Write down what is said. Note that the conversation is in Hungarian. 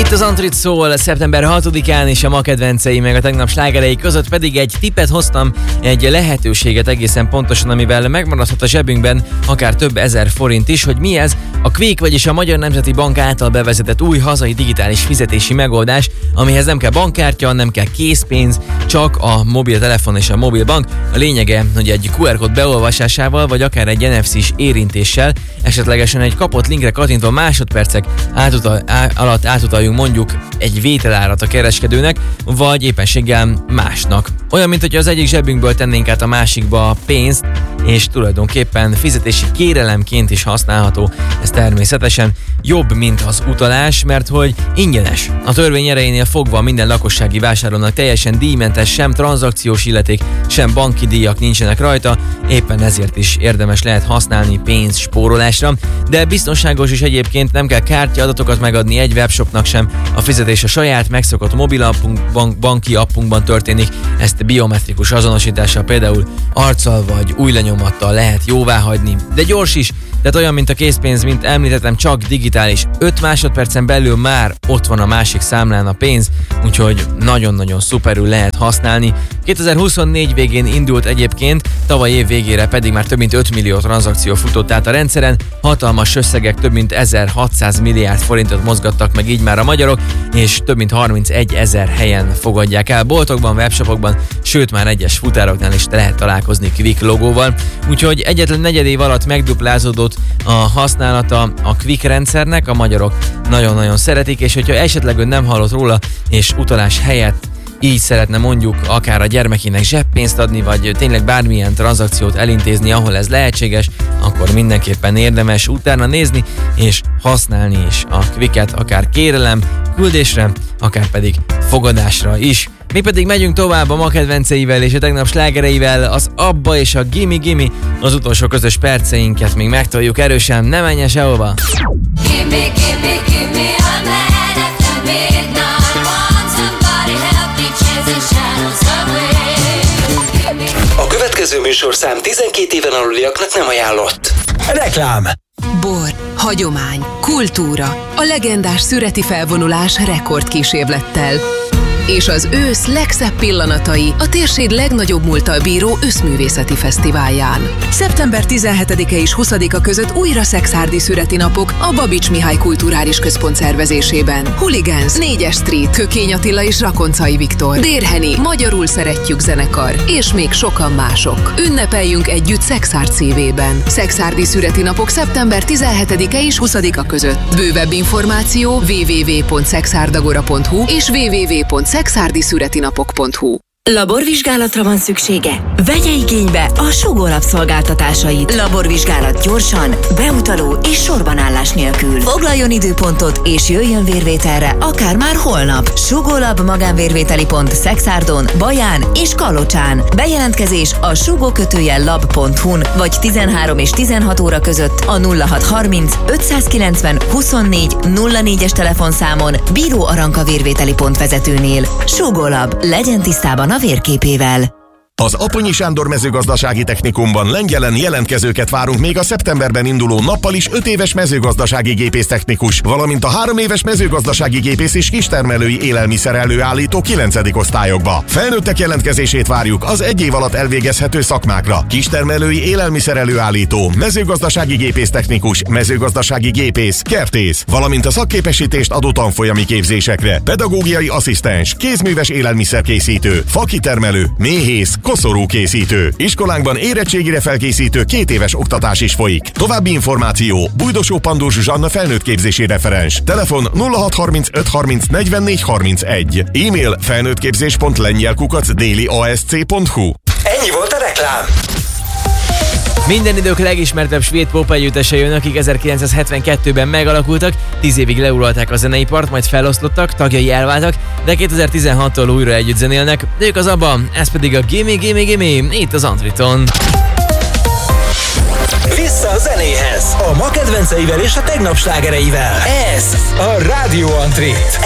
Itt az Antrit szól szeptember 6-án, és a ma kedvencei meg a tegnap slágerei között pedig egy tippet hoztam, egy lehetőséget egészen pontosan, amivel megmaradhat a zsebünkben akár több ezer forint is, hogy mi ez. A Quick, vagyis a Magyar Nemzeti Bank által bevezetett új hazai digitális fizetési megoldás, amihez nem kell bankkártya, nem kell készpénz, csak a mobiltelefon és a mobilbank. A lényege, hogy egy QR kód beolvasásával, vagy akár egy NFC-s érintéssel, esetlegesen egy kapott linkre kattintva másodpercek alatt átutaljunk mondjuk egy vételárat a kereskedőnek, vagy éppenséggel másnak. Olyan, mint hogy az egyik zsebünkből tennénk át a másikba a pénzt, és tulajdonképpen fizetési kérelemként is használható. Ez természetesen jobb, mint az utalás, mert hogy ingyenes. A törvény erejénél fogva minden lakossági vásárlónak teljesen díjmentes, sem tranzakciós illeték, sem banki díjak nincsenek rajta, éppen ezért is érdemes lehet használni pénzspórolásra, de biztonságos is egyébként, nem kell kártyaadatokat megadni egy webshopnak sem, a fizetés a saját megszokott mobilappunk, banki appunkban történik, ezt biometrikus azonosítással, például arccal vagy új lenyomattal lehet jóváhagyni, de gyors is, tehát olyan, mint a készpénz, mint említettem, csak digitális. 5 másodpercen belül már ott van a másik számlán a pénz, úgyhogy nagyon-nagyon szuperül lehet használni. 2024 végén indult egyébként, tavaly év végére pedig már több mint 5 millió tranzakció futott át a rendszeren, hatalmas összegek, több mint 1600 milliárd forintot mozgattak meg így már a magyarok, és több mint 31 000 helyen fogadják el boltokban, webshopokban, sőt már egyes futároknál is lehet találkozni Quick logóval, úgyhogy egyetlen negyed év alatt megduplázódott a használata a Quick rendszernek, a magyarok nagyon-nagyon szeretik, és hogyha esetleg ön nem hallott róla, és utalás helyett így szeretne mondjuk akár a gyermekének zseppénzt adni, vagy tényleg bármilyen tranzakciót elintézni, ahol ez lehetséges, akkor mindenképpen érdemes utána nézni, és használni is a Quicket, akár kérelem, küldésre, akár pedig fogadásra is. Mi pedig megyünk tovább a ma kedvenceivel és a tegnap slágereivel, az Abba és a Gimme Gimme, az utolsó közös perceinket még megtoljuk erősen, ne menjen sehova! A következő műsorszám 12 éven aluliaknak nem ajánlott. Reklám. Bor, hagyomány, kultúra, a legendás szüreti felvonulás rekordkísérlettel. És az ősz legszebb pillanatai a térség legnagyobb múlttal bíró őszművészeti fesztiválján. Szeptember 17-e és 20-a között újra Szekszárdi szüreti napok a Babics Mihály Kulturális Központ szervezésében. Hooligans, 4-es Street, Kökény Attila és Rakoncai Viktor, Dérheni, Magyarul szeretjük zenekar, és még sokan mások. Ünnepeljünk együtt Szekszárd szívében. Szekszárdi szüreti napok szeptember 17-e és 20-a között. Bővebb információ www.szexárdagora.hu és www.szexárdiszüretinapok.hu. Laborvizsgálatra van szüksége? Vegye igénybe a Sugó Lab szolgáltatásait. Laborvizsgálat gyorsan, beutaló és sorbanállás nélkül. Foglaljon időpontot és jöjjön vérvételre akár már holnap. Sugó Lab magánvérvételi pont Szekszárdon, Baján és Kalocsán. Bejelentkezés a sugó-lab.hu-n vagy 13 és 16 óra között a 0630 590 24 04-es telefonszámon Bíró Aranka vérvételi pont vezetőnél. Sugó Lab, legyen tisztában a vérképével. Az Aponyi Sándor Mezőgazdasági Technikumban Lengyelen jelentkezőket várunk még a szeptemberben induló nappal is 5 éves mezőgazdasági gépésztechnikus, valamint a 3 éves mezőgazdasági gépész és kistermelői élelmiszer előállító 9. osztályokba. Felnőttek jelentkezését várjuk az 1 év alatt elvégezhető szakmákra: kistermelői élelmiszer előállító, mezőgazdasági gépésztechnikus, mezőgazdasági gépész, kertész, valamint a szakképesítést adó tanfolyami képzésekre: pedagógiai asszisztens, kézműves élelmiszerkészítő, fakitermelő, méhész, koszorúkészítő. Iskolánkban érettségire felkészítő 2 éves oktatás is folyik. További információ: Bújdosó Pandó Zsuzsanna felnőttképzési referens. Telefon 0635 30 44 31. E-mail felnőttképzés.lengyel@dailyasc.hu. Ennyi volt a reklám. Minden idők legismertebb svéd pop együttese jön, akik 1972-ben megalakultak, 10 évig leuralták a zeneipart, majd feloszlottak, tagjai elváltak, de 2016-tól újra együtt zenélnek. De ők az Abba, ez pedig a Gimme Gimme Gimme, itt az Antriton. Vissza a zenéhez, a ma kedvenceivel és a tegnap slágereivel. Ez a Rádió Antrit.